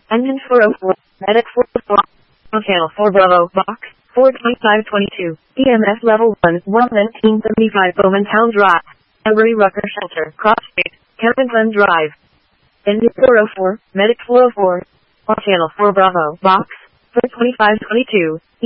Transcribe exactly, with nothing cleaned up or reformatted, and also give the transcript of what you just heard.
Engine four oh four, Medic four oh four, on channel four Bravo, box four twenty-five twenty-two, E M S level one, one nineteen seventy-five Bowmantown Drive, Embry Rucker Shelter, Cross Street, Camden Glen Drive. Engine four oh four, Medic four oh four, on channel four Bravo, box four twenty-five twenty-two,